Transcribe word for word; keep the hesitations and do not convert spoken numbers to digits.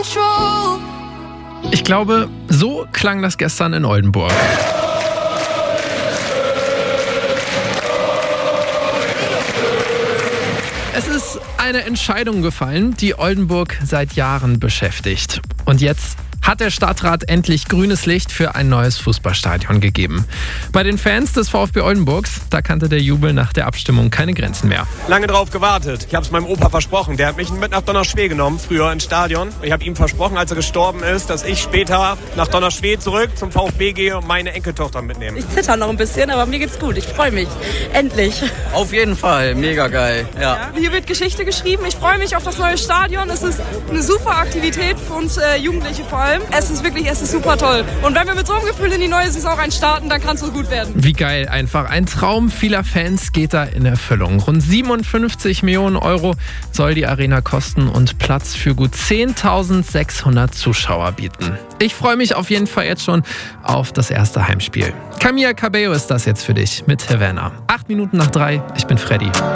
control. Ich glaube, so klang das gestern in Oldenburg. Es ist eine Entscheidung gefallen, die Oldenburg seit Jahren beschäftigt. Und jetzt hat der Stadtrat endlich grünes Licht für ein neues Fußballstadion gegeben. Bei den Fans des VfB Oldenburgs, da kannte der Jubel nach der Abstimmung keine Grenzen mehr. Lange drauf gewartet. Ich habe es meinem Opa versprochen. Der hat mich mit nach Donnerschwee genommen, früher ins Stadion. Ich habe ihm versprochen, als er gestorben ist, dass ich später nach Donnerschwee zurück zum VfB gehe und meine Enkeltochter mitnehme. Ich zitter noch ein bisschen, aber mir geht's gut. Ich freue mich. Endlich. Auf jeden Fall. Mega geil. Ja. Ja, hier wird Geschichte geschrieben. Ich freue mich auf das neue Stadion. Es ist eine super Aktivität für uns äh, Jugendliche vor allem. Es ist wirklich, es ist super toll. Und wenn wir mit so einem Gefühl in die neue Saison reinstarten, dann kann es so gut werden. Wie geil einfach. Ein Traum vieler Fans geht da in Erfüllung. Rund siebenundfünfzig Millionen Euro soll die Arena kosten und Platz für gut zehntausendsechshundert Zuschauer bieten. Ich freue mich auf jeden Fall jetzt schon auf das erste Heimspiel. Camila Cabello ist das jetzt für dich mit Havana. Acht Minuten nach drei, ich bin Freddy.